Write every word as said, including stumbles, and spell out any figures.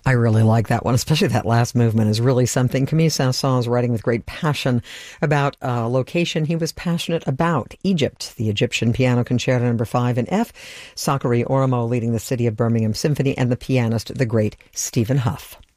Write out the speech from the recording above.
I really like that one, especially that last movement is really something. Camille Saint-Saëns is writing with great passion about a location he was passionate about, Egypt. The Egyptian Piano Concerto Number five in F, Sakari Ormo leading the City of Birmingham Symphony, and the pianist, the great Stephen Hough.